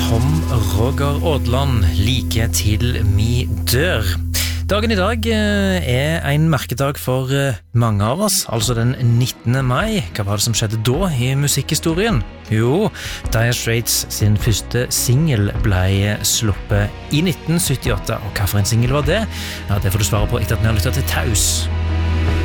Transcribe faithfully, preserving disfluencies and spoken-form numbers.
Tom Roger Aadland, like til mi dør. Dagen i dag er en merkedag for mange av oss, altså den nittende mai. Hva var det som skjedde da i musikkhistorien? Jo, Dire Straits sin første single ble sluppet i nitten syttiåtte, og hva for en single var det? Ja, det får du svare på etter at vi har lyttet til Taus.